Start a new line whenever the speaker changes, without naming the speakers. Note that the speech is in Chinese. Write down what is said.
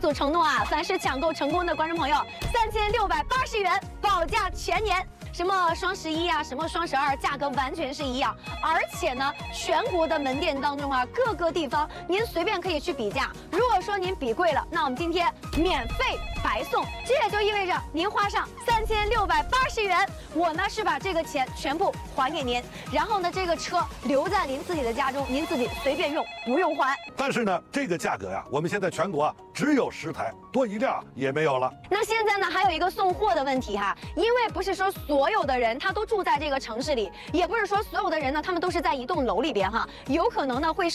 祖承诺啊，凡是抢购成功的观众朋友，3680元保价全年。什么双11啊，什么双12，价格完全是一样。而且呢，全国的门店当中啊，各个地方您随便可以去比价。如果说您比贵了，那我们今天免费白送。这也就意味着您花上3680元，我呢是把这个钱全部还给您，然后呢这个车留在您自己的家中，您自己随便用，不用还。
但是呢，这个价格呀，我们现在全国啊只有10台，多一辆也没有了。
那现在呢，还有一个送货的问题哈，因为不是说所有的人他都住在这个城市里，也不是说所有的人呢他们都是在一栋楼里边哈，有可能呢会